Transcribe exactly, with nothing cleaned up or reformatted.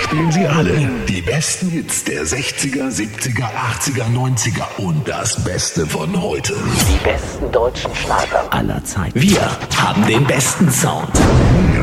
spielen sie alle. Die besten Hits der sechziger, siebziger, achtziger, neunziger und das Beste von heute. Die besten deutschen Schlager aller Zeiten. Wir haben den besten Sound.